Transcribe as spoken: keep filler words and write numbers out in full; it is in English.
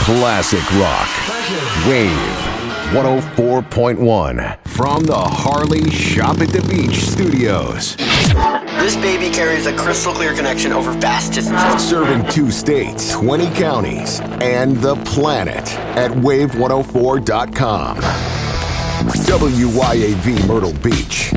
Classic rock. Wave one oh four point one from the Harley Shop at the Beach studios. This baby carries a crystal clear connection over vast distances. Serving two states, twenty counties, and the planet at wave one oh four dot com. W Y A V Myrtle Beach,